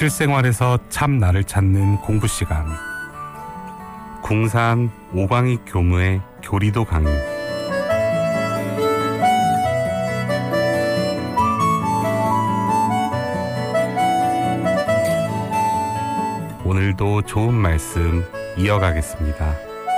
실생활에서 참 나를 찾는 공부 시간. 궁산 오광익 교무의 교리도 강의. 오늘도 좋은 말씀 이어가겠습니다.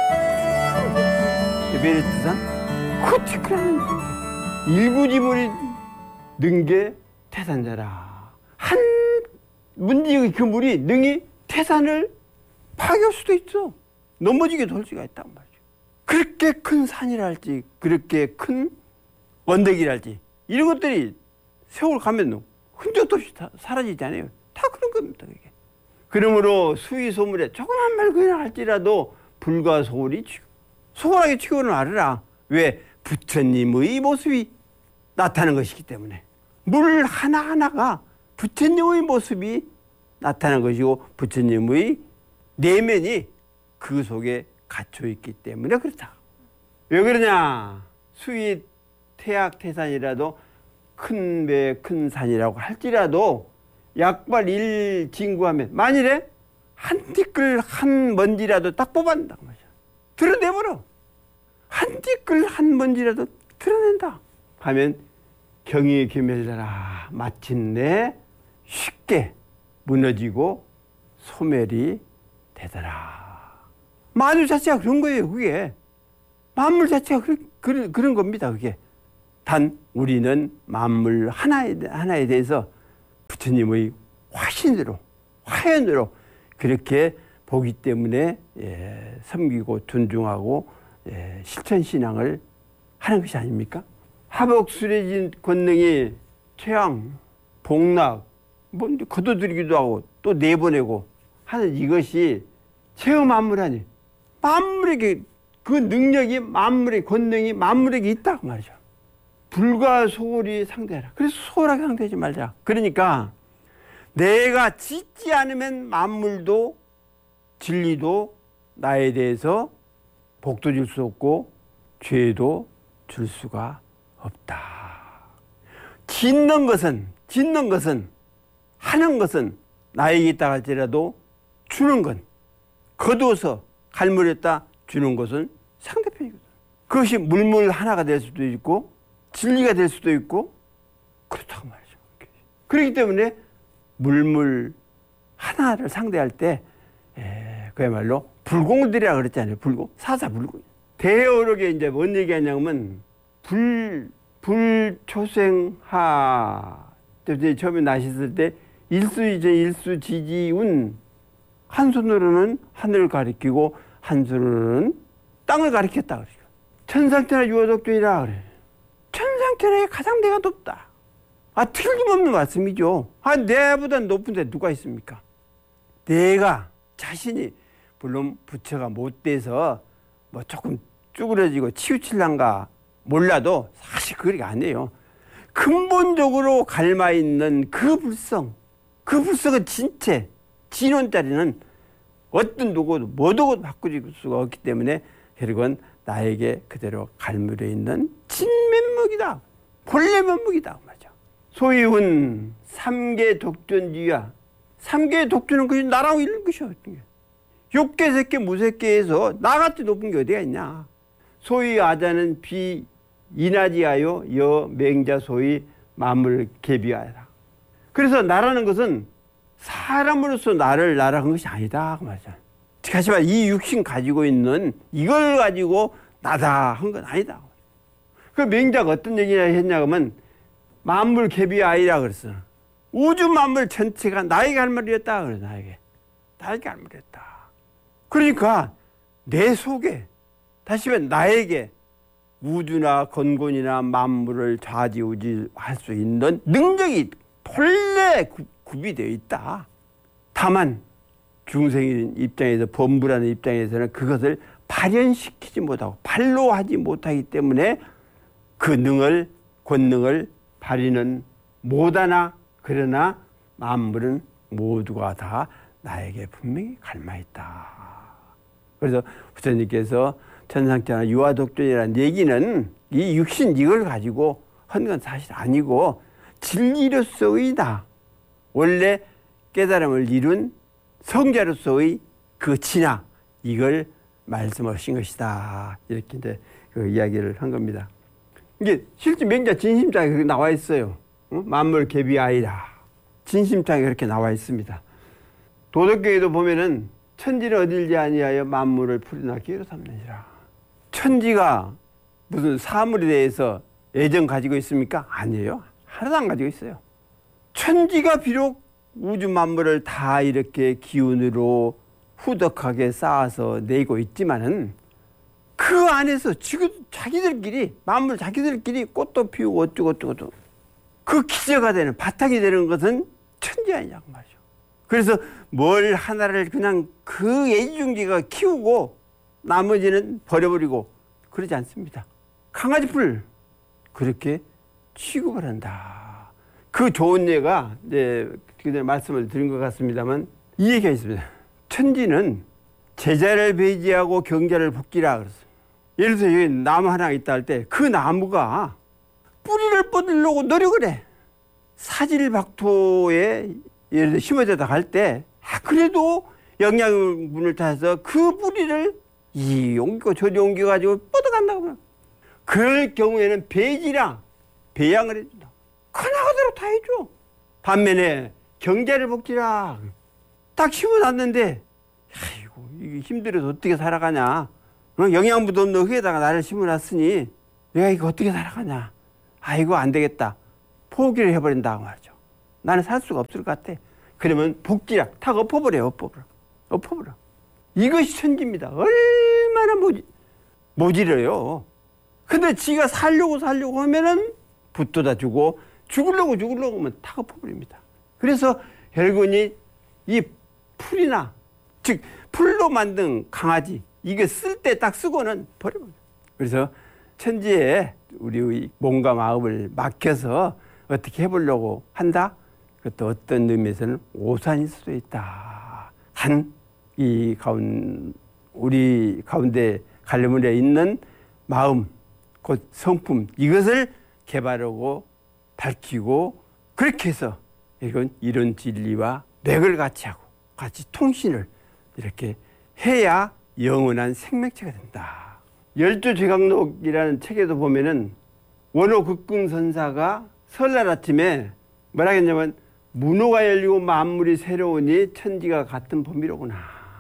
에베레스트산 코티크라는 일구지물이 는 게 태산자라. 한 문지의 그 물이 능히 태산을 파괴할 수도 있어. 넘어지게 될 수가 있단 말이죠. 그렇게 큰 산이랄지 그렇게 큰 언덕이랄지 이런 것들이 세월 가면 흔적도 없이 다 사라지잖아요. 다 그런 겁니다. 그게. 그러므로 수위소물에 조그만 말 그냥 할지라도 불과 소홀히 소홀하게 치고는 알으라. 왜? 부처님의 모습이 나타나는 것이기 때문에. 물 하나하나가 부처님의 모습이 나타나는 것이고 부처님의 내면이 그 속에 갇혀있기 때문에 그렇다. 왜 그러냐? 수위 태악태산이라도 큰 배 큰 산이라고 할지라도 약발 일진구하면 만일에 한 티끌 한 먼지라도 딱 뽑아낸다 그 말이야. 드러내버려. 한 티끌 한 먼지라도 드러낸다 하면 경이 규멸되라. 마침내 쉽게 무너지고 소멸이 되더라. 만유 자체가 그런 거예요. 그게 만물 자체가 그런 겁니다. 그게 단 우리는 만물 하나에 대해서 부처님의 화연으로 그렇게 보기 때문에 섬기고 존중하고 실천신앙을 하는 것이 아닙니까? 하복수레진 권능이 최양, 복락, 거둬들이기도 하고 또 내보내고 하는 이것이 체험만물하니 만물에게 그 능력이 만물의 권능이 만물에게 있다고 말이죠. 불과 소홀히 상대하라. 그래서 소홀하게 상대하지 말자. 그러니까 내가 짓지 않으면 만물도 진리도 나에 대해서 복도 줄 수 없고 죄도 줄 수가 없다. 짓는 것은 하는 것은 나에게 있다 할지라도 주는 건 거두어서 갈무렸다 주는 것은 상대편이거든. 그것이 물물 하나가 될 수도 있고 진리가 될 수도 있고 그렇다고 말이죠. 그렇기 때문에 물물 하나를 상대할 때 그야말로 불공들이라 그랬잖아요. 사사불공. 대어록에 이제 뭔 얘기하냐면 불초생하 처음에 나셨을 때 일수지지운 한 손으로는 하늘을 가리키고 한 손으로는 땅을 가리켰다 그래요. 천상천하 유화독존이라 그래. 천상천하에 가장 내가 높다. 틀림없는 말씀이죠. 내보다 높은 데 누가 있습니까? 내가 자신이 물론 부처가 못돼서 조금 쭈그러지고 치우칠란가 몰라도 사실 그게 아니에요. 근본적으로 갈마있는 그 불성은 진체, 진원자리는 어떤 누구도 뭐도 바꾸질 수가 없기 때문에 결국은 나에게 그대로 갈무려 있는 진면목이다. 본래 면목이다. 맞아. 소위훈 삼계 독존지야. 삼계의 독존은 그것이 나라고 이런 것이야. 육계, 색계, 무색계에서 나같이 높은 게 어디가 있냐. 소위 아자는 비 인하지하여 여 맹자 소위 만물 개비하여라. 그래서 나라는 것은 사람으로서 나를 나라한 것이 아니다 그 말이죠. 하지만 이 육신 가지고 있는 이걸 가지고 나다 한 건 아니다. 그 맹자가 어떤 얘기냐 했냐 하면 만물 개비하이라 그랬어. 우주 만물 전체가 나에게 할 말이었다 그래. 나에게 할 말이었다. 그러니까 내 속에 다시 말해 나에게 우주나 건곤이나 만물을 좌지우지할 수 있는 능력이 본래 구비되어 있다. 다만 중생인 입장에서 범부라는 입장에서는 그것을 발현시키지 못하고 발로하지 못하기 때문에 그 권능을 발휘는 못하나 그러나 만물은 모두가 다 나에게 분명히 갈마있다. 그래서 부처님께서 천상천하 유화독존이라는 얘기는 이 육신 이걸 가지고 한 건 사실 아니고 진리로서의 나. 원래 깨달음을 이룬 성자로서의 그 진화, 이걸 말씀하신 것이다. 이렇게 이제 그 이야기를 한 겁니다. 이게 실제 명자 진심장에 나와 있어요. 만물 계비아이라. 진심장에 그렇게 나와 있습니다. 도덕경에도 보면은 천지는 얻을지 아니하여 만물을 풀이나 기회로 삼느니라. 천지가 무슨 사물에 대해서 애정 가지고 있습니까? 아니에요. 하나도 안 가지고 있어요. 천지가 비록 우주 만물을 다 이렇게 기운으로 후덕하게 쌓아서 내고 있지만은 그 안에서 지금 자기들끼리 만물 자기들끼리 꽃도 피우고 어쩌고 그 기저가 되는 바탕이 되는 것은 천지 아니냐고 말이죠. 그래서 뭘 하나를 그냥 그 애지중지가 키우고 나머지는 버려버리고 그러지 않습니다. 강아지 풀 그렇게 취급을 한다. 그 좋은 예가 이제 그전에 말씀을 드린 것 같습니다만 이 얘기가 있습니다. 천지는 제자를 배제하고 경자를 복기라 그랬어요. 예를 들어서 여기 나무 하나 있다 할 때 그 나무가 뿌리를 뻗으려고 노력을 해. 사질박토에 예를 들어 심어져다 갈 때 그래도 영양분을 타서 그 뿌리를 이 옮기고 저리 옮겨가지고 뻗어간다고. 그럴 경우에는 배지라 배양을 해준다. 그나가대로 다 해줘. 반면에 경자를 복지라 딱 심어놨는데 아이고 이게 힘들어서 어떻게 살아가냐. 영양분도 없는 흙에다가 나를 심어놨으니 내가 이거 어떻게 살아가냐. 아이고 안 되겠다. 포기를 해버린다 말이죠. 나는 살 수가 없을 것 같아. 그러면 복지라 탁 엎어버려. 이것이 천지입니다. 얼마나 모질어요. 근데 지가 살려고 하면은 붙들어 주고 죽으려고 하면 탁 엎어버립니다. 그래서 결국은 이 풀이나 즉 풀로 만든 강아지 이게 쓸 때 딱 쓰고는 버려버려요. 그래서 천지에 우리의 몸과 마음을 맡겨서 어떻게 해보려고 한다? 그것도 어떤 의미에서는 오산일 수도 있다. 이 우리 가운데 갈래문에 있는 마음, 곧 성품 이것을 개발하고 밝히고 그렇게 해서 이건 이런 진리와 맥을 같이 하고 같이 통신을 이렇게 해야 영원한 생명체가 된다. 열두제강록이라는 책에도 보면은 원호극근선사가 설날 아침에 뭐라 했냐면 문호가 열리고 만물이 새로우니 천지가 같은 봄이로구나.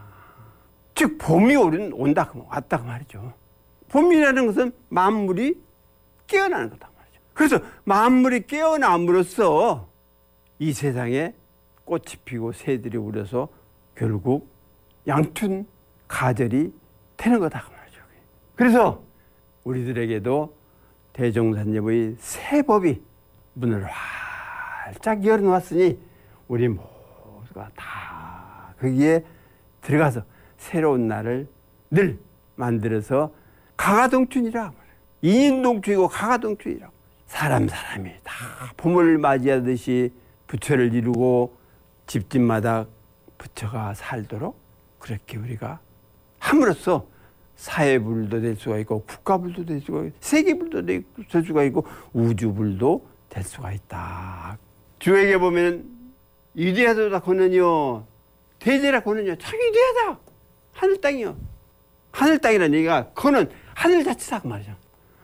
즉 봄이 온다 왔다 그 말이죠. 봄이라는 것은 만물이 깨어나는 거다 말이죠. 그래서 만물이 깨어남으로써 이 세상에 꽃이 피고 새들이 울어서 결국 양춘 가절이 되는 거다 그 말이죠. 그래서 우리들에게도 대종사님의 새 법이 문을 활짝 열어놓았으니 우리 모두가 다 거기에 들어가서 새로운 날을 늘 만들어서 가가동춘이라. 인인동춘이고 가가동춘이라고. 사람이 다 봄을 맞이하듯이 부처를 이루고 집집마다 부처가 살도록 그렇게 우리가 함으로써 사회불도 될 수가 있고 국가불도 될 수가 있고 세계불도 될 수가 있고 우주불도 될 수가 있다. 주에게 보면 위대하다 거느뇨 대제라 거느뇨 참 위대하다. 하늘 땅이요. 하늘 땅이라는 얘기가 그거는 하늘 자체다 그 말이죠.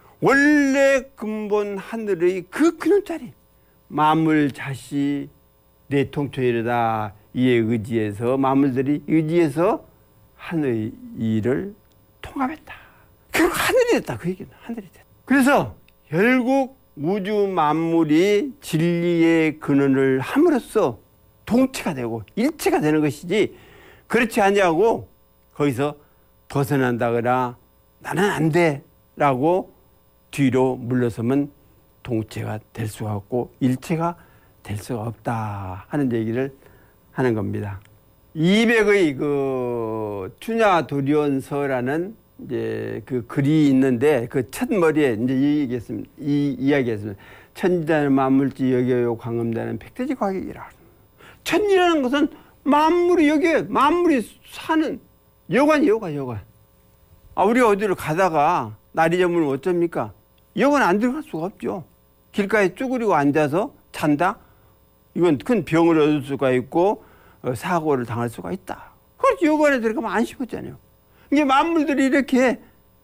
원래 근본 하늘의 그 큰 자리 만물 자시 내 통초이르다 이에 의지해서 만물들이 의지해서 하늘의 일을 통합했다. 결국 하늘이 됐다. 그 얘기는 하늘이 됐다. 그래서 결국 우주 만물이 진리의 근원을 함으로써 동체가 되고 일체가 되는 것이지 그렇지 아니하고 거기서 벗어난다거나 나는 안 돼라고 뒤로 물러서면 동체가 될 수가 없고 일체가 될 수가 없다 하는 얘기를 하는 겁니다. 200의 그 춘야도련서라는 이제 그 글이 있는데 그 첫 머리에 이제 이 이야기했습니다. 천지자는 만물지 여겨요 광음자는 백대지 과객이라. 천지라는 것은 만물이 여기에 만물이 사는 여관이에요, 여관. 우리가 어디를 가다가 날이 저물면 어쩝니까? 여관 안 들어갈 수가 없죠. 길가에 쭈그리고 앉아서 잔다? 이건 큰 병을 얻을 수가 있고 사고를 당할 수가 있다. 그래서 여관에 들어가면 안 씹었잖아요. 이게 만물들이 이렇게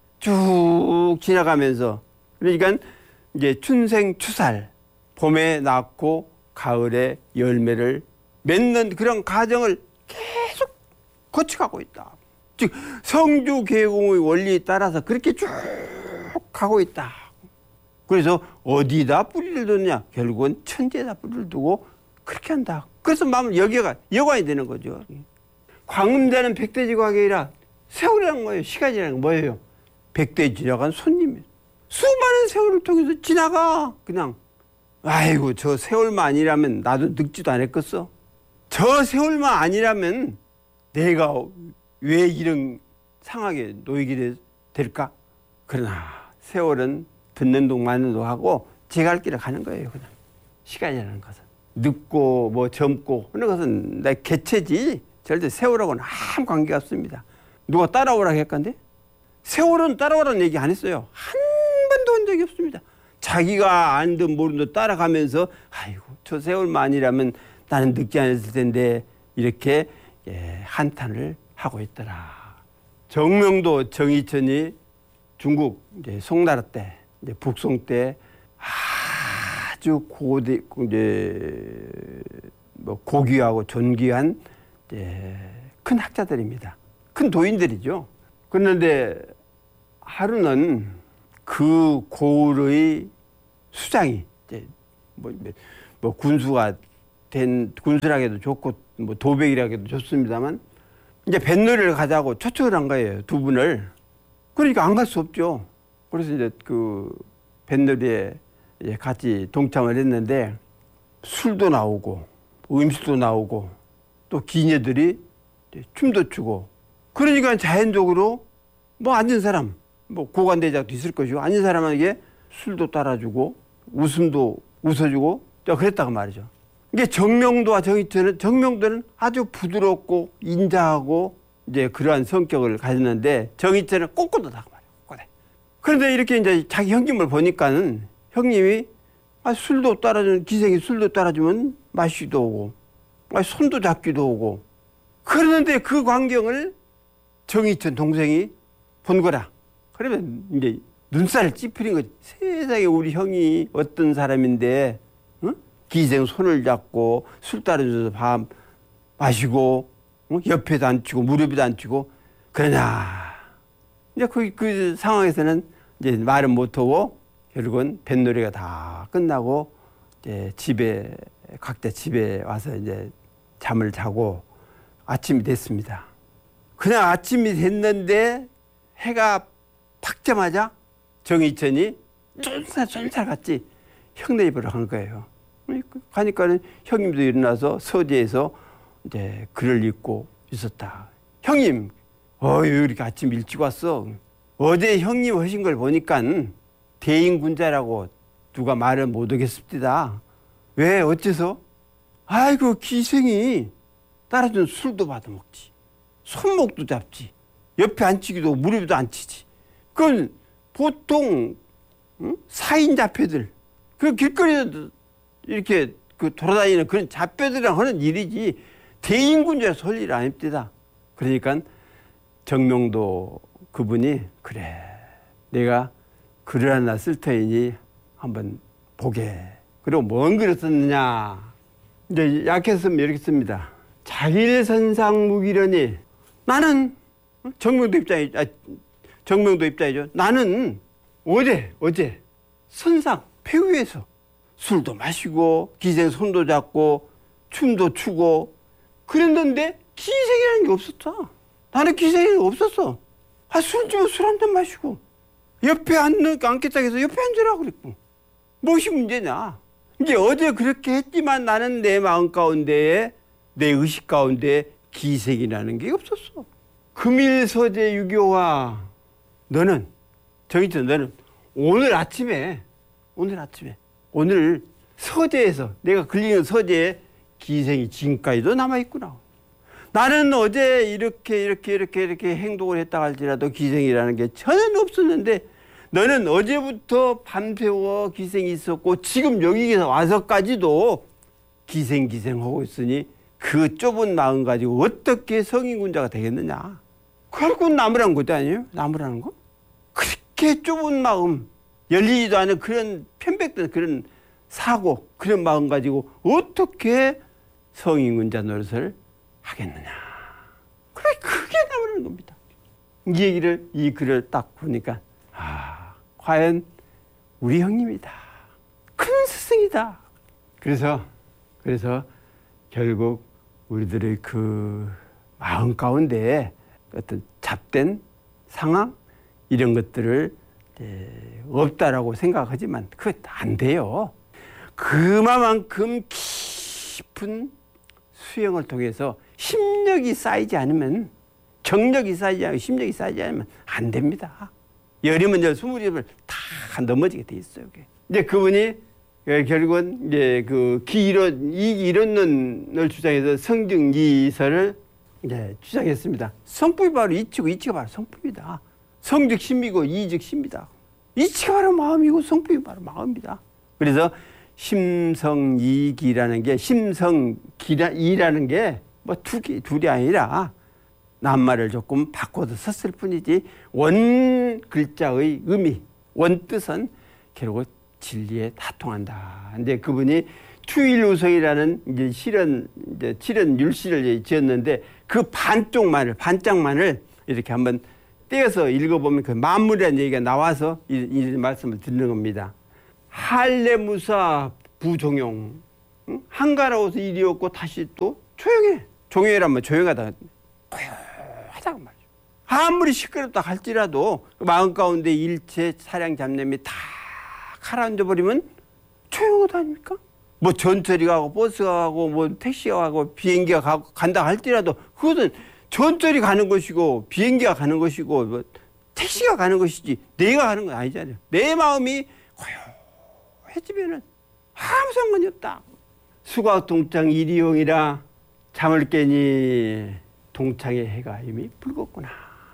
쭉 지나가면서 그러니까 이제 춘생추살 봄에 낳고 가을에 열매를 맺는 그런 과정을 계속 거쳐가고 있다. 즉 성주개공의 원리에 따라서 그렇게 쭉 가고 있다. 그래서 어디다 뿌리를 뒀냐? 결국은 천지에다 뿌리를 두고 그렇게 한다. 그래서 마음을 여관이 되는 거죠. 광음자는 백대지각이라 세월이라는 거예요. 시간이라는 건 뭐예요? 백대 지나간 손님이에요. 수많은 세월을 통해서 지나가. 그냥 아이고 저 세월만 아니라면 나도 늙지도 않았겠어. 저 세월만 아니라면 내가 왜 이런 상하게 놓이게 될까? 그러나 세월은 듣는 동 마는 동 하고 제 갈 길을 가는 거예요. 그냥 시간이라는 것은 늙고 뭐 젊고 그런 것은 내 개체지 절대 세월하고는 아무 관계가 없습니다. 누가 따라오라고 했건데 세월은 따라오라는 얘기 안 했어요. 한 번도 한 적이 없습니다. 자기가 안 듯 모른 듯 따라가면서 아이고 저 세월만 아니라면 나는 늙지 않았을 텐데 이렇게 한탄을 하고 있더라. 정명도 정의천이 중국 이제 송나라 때 이제 북송 때 아주 고대 이제 뭐 고귀하고 존귀한 이제 큰 학자들입니다. 큰 도인들이죠. 그런데 하루는 그 고을의 수장이 이제 뭐 군수가 된 군수라기도 좋고 뭐 도백이라기도 좋습니다만 이제 뱃놀이를 가자고 초청을 한 거예요. 두 분을. 그러니까 안 갈 수 없죠. 그래서 이제 그 뱃놀이에 같이 동참을 했는데 술도 나오고 음식도 나오고 또 기녀들이 춤도 추고 그러니까 자연적으로 뭐 앉은 사람 뭐 고관대작도 있을 것이고 앉은 사람에게 술도 따라주고 웃음도 웃어주고 그랬다고 말이죠. 이게 정명도와 정의천은 정명도는 아주 부드럽고 인자하고 이제 그러한 성격을 가졌는데 정의천은 꼿꼿하다고 말이에요. 꼿해. 그런데 이렇게 이제 자기 형님을 보니까는 형님이 술도 따라주는 기생이 술도 따라주면 마시기도 오고 손도 잡기도 오고 그러는데 그 광경을 정의천 동생이 본 거라. 그러면 이제 눈살을 찌푸린 거지. 세상에 우리 형이 어떤 사람인데 기생 손을 잡고 술 따라줘서 밥 마시고 옆에도 앉히고 무릎에도 앉히고 그러냐. 이제 그 상황에서는 이제 말은 못하고 결국은 뱃놀이가 다 끝나고 이제 각자 집에 와서 이제 잠을 자고 아침이 됐습니다. 그냥 아침이 됐는데 해가 팍 자마자 정의천이 쫀살같이 형네 집으로 간 거예요. 가니까는 형님도 일어나서 서재에서 이제 글을 읽고 있었다. 형님, 왜 이렇게 아침 일찍 왔어? 어제 형님 하신 걸 보니까 대인군자라고 누가 말을 못 하겠습니다. 왜 어째서? 아이고 기생이 따라준 술도 받아먹지. 손목도 잡지. 옆에 앉히기도 무릎에도 앉히지. 그건 보통 사인 잡혀들 그 길거리에서 이렇게 돌아다니는 그런 잡혀들이랑 하는 일이지 대인군자 설 일 아닙니다. 그러니까 정명도 그분이 그래 내가 글을 하나 쓸 터이니 한번 보게. 그리고 뭔 글을 썼느냐. 이제 약했으면 이렇게 씁니다. 자일선상무기려니 나는 정명도 입장이죠. 나는 어제 선상 폐위에서 술도 마시고 기생 손도 잡고 춤도 추고 그랬는데 기생이라는 게 없었어. 나는 기생이 없었어. 술 주면 술 한 잔 마시고 옆에 앉겠다고 해서 옆에 앉으라고 그랬고 무엇이 문제냐. 이제 어제 그렇게 했지만 나는 내 마음 가운데에 내 의식 가운데 기생이라는 게 없었어. 금일서재 유교와 너는 정의천 너는 오늘 아침에 오늘 서재에서 내가 글리는 서재에 기생이 지금까지도 남아있구나. 나는 어제 이렇게 행동을 했다 할지라도 기생이라는 게 전혀 없었는데 너는 어제부터 밤새워 기생이 있었고 지금 여기에서 와서까지도 기생하고 있으니 그 좁은 마음 가지고 어떻게 성인군자가 되겠느냐. 결국 나무라는 것도 아니에요. 나무라는 거. 그렇게 좁은 마음, 열리지도 않은 그런 편백된 그런 사고, 그런 마음 가지고 어떻게 성인군자 노릇을 하겠느냐. 그래, 그게 나무라는 겁니다. 이 글을 딱 보니까, 과연 우리 형님이다. 큰 스승이다. 그래서 결국 우리들의 그 마음 가운데 어떤 잡된 상황 이런 것들을 없다라고 생각하지만 그거 안 돼요. 그만큼 깊은 수영을 통해서 심력이 쌓이지 않으면, 정력이 쌓이지 않고 심력이 쌓이지 않으면 안 됩니다. 열이면 스물이면 다 넘어지게 돼 있어요. 이제 그분이 결국은 이제 그 이론론을 주장해서 성증이설을 이제 주장했습니다. 성품이 바로 이치고 이치가 바로 성품이다. 성즉 심이고 이즉 심이다. 이치가 바로 마음이고 성품이 바로 마음이다. 그래서 심성이기라는 게, 심성이라는 게 뭐 둘이 아니라 낱말을 조금 바꿔서 썼을 뿐이지 원 글자의 의미, 원 뜻은 결국 진리에 다 통한다. 근데 그분이 추일우성이라는 이제 실은 율시를 지었는데 그 반짝만을 이렇게 한번 떼어서 읽어보면 그 만물이라는 얘기가 나와서 이 말씀을 듣는 겁니다. 할례무사 부종용. 한가로워서 일이 없고 다시 또 조용해. 종용이라면 조용하다. 고요하다고 말이죠. 아무리 시끄럽다 할지라도 마음 가운데 일체 사량 잡념이 다 가라앉아 버리면 조용하다 아닙니까? 뭐 전철이 가고 버스가 가고 뭐 택시가 가고 비행기가 간다 할지라도 그것은 전철이 가는 것이고 비행기가 가는 것이고 뭐 택시가 가는 것이지 내가 가는 건 아니잖아요. 내 마음이 고요해지면은 아무 상관이 없다. 수각동창 일이용이라 잠을 깨니 동창의 해가 이미 붉었구나.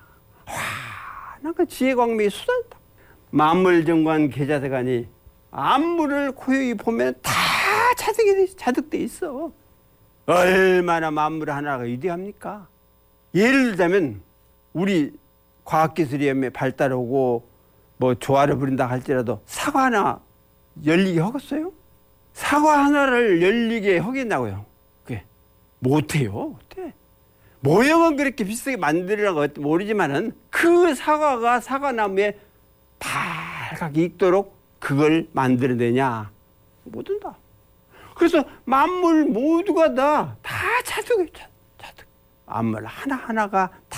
그 지혜 광명이 쏟아졌다. 만물정관 계자대가니 만물을 고요히 보면 다 자득돼 있어. 얼마나 만물 하나가 위대합니까? 예를 들자면 우리 과학기술이 발달하고 뭐 조화를 부린다 할지라도 사과 하나 열리게 하겠어요? 사과 하나를 열리게 하겠냐고요? 그게 못해요. 못해. 모형은 그렇게 비슷하게 만들으라고 모르지만은 그 사과가 사과나무에 밝게 익도록 그걸 만들어내냐? 못한다. 그래서 만물 모두가 다 자득이에요. 자득. 만물 하나하나가 다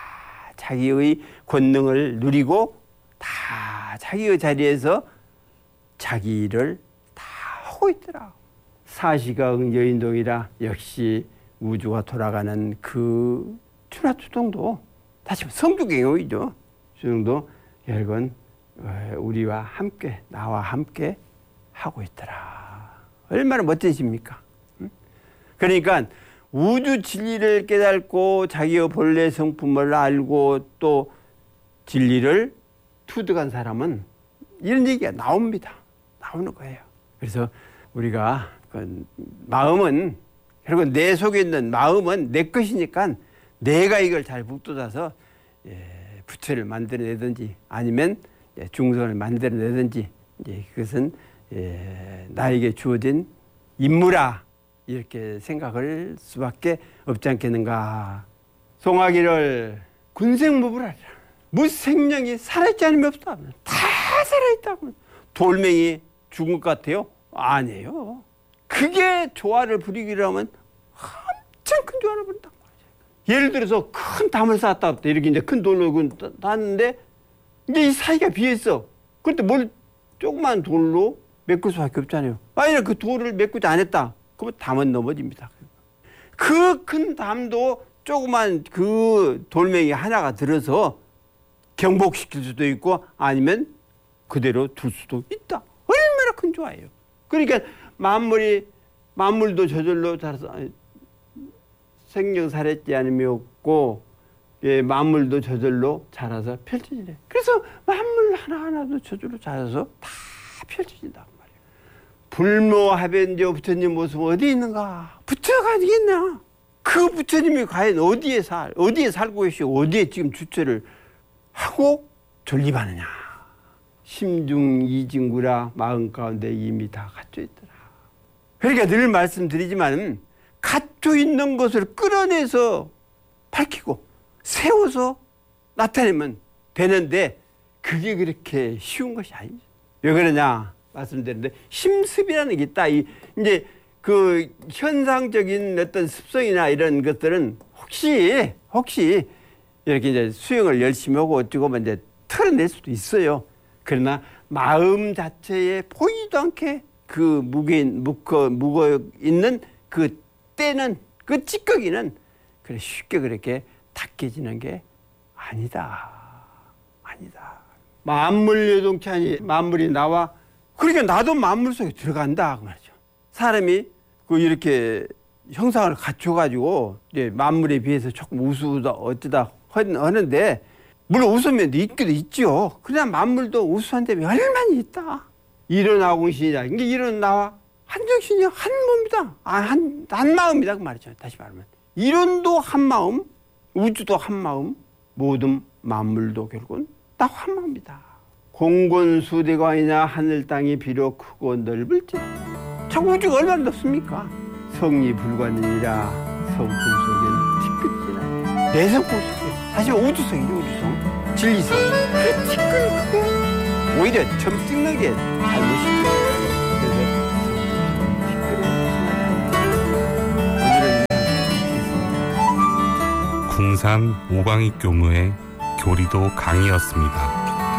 자기의 권능을 누리고 다 자기의 자리에서 자기 일을 다 하고 있더라. 사시가응 여인동이라 역시 우주가 돌아가는 그 추나추동도 다시 성주경영이죠. 주동도 결국은 우리와 함께, 나와 함께 하고 있더라. 얼마나 멋지십니까? 그러니까 우주 진리를 깨닫고 자기의 본래 성품을 알고 또 진리를 투득한 사람은 이런 얘기가 나옵니다. 나오는 거예요. 그래서 우리가 그 마음은 결국 내 속에 있는 마음은 내 것이니까 내가 이걸 잘 북돋아서 부처를 만들어내든지 아니면 중성을 만들어내든지 그것은 나에게 주어진 임무라 이렇게 생각할 수밖에 없지 않겠는가. 송하기를 군생무불하리라. 무생명이 살아있지 않으면 없다. 다 살아있다고. 돌멩이 죽은 것 같아요? 아니에요. 그게 조화를 부리기로 하면 엄청 큰 조화를 부린단 말이에요. 예를 들어서 큰 담을 쌓았다. 이렇게 이제 큰 돌로 놨는데 이제 이 사이가 비어있어. 그런데 뭘 조그만 돌로 메꿀 수밖에 없잖아요. 아니, 그 돌을 메꾸지 않았다. 그러면 담은 넘어집니다. 그 큰 담도 조그만 그 돌멩이 하나가 들어서 경복시킬 수도 있고 아니면 그대로 둘 수도 있다. 얼마나 큰 조화예요. 그러니까 만물도 저절로 자라서 생경살했지 않음이 없고 만물도 저절로 자라서 펼쳐지네. 그래서 만물 하나하나도 저절로 자라서 다 펼쳐진단 말이에요. 불모하변조 부처님 모습 어디 있는가? 부처가 어디겠냐? 그 부처님이 과연 어디에 살고 계시고 어디에 지금 주체를 하고 존립하느냐? 심중이진구라 마음 가운데 이미 다 갇혀 있더라. 그러니까 늘 말씀드리지만 갇혀 있는 것을 끌어내서 밝히고 세워서 나타내면 되는데 그게 그렇게 쉬운 것이 아니죠. 왜 그러냐 말씀드렸는데 심습이라는 게 있다. 이제 그 현상적인 어떤 습성이나 이런 것들은 혹시 이렇게 이제 수행을 열심히 하고 어쩌고 이제 털어낼 수도 있어요. 그러나 마음 자체에 보이지도 않게 그 묵어 있는 그 때는 그 찌꺼기는 그래 쉽게 그렇게 닦여지는 게 아니다. 만물 요동치 만물이 나와 그러니까 나도 만물 속에 들어간다 그 말이죠. 사람이 그 이렇게 형상을 갖춰가지고 이제 만물에 비해서 조금 우수다 어쩌다 하는데 물론 우수면 있기도 있죠. 그러나 만물도 우수한 점이 얼마나 있다. 일어나고 신이다. 이게 일어나와 한 정신이야 한 몸이다. 한 마음이다 그 말이죠. 다시 말하면 이론도 한 마음, 우주도 한 마음, 모든 만물도 결국은 딱 한 마음이다. 공곤수대광이냐 하늘 땅이 비록 크고 넓을지 참 우주가 얼마나 넓습니까? 성리 불관이라 성품 속에는 티끌이나 내성품 속에 사실 우주성이죠. 우주성 진리성 그 티끌 크고 오히려 점 찍는 게 잘못이죠. 그래서 궁산 오광익 교무의 교리도 강의였습니다.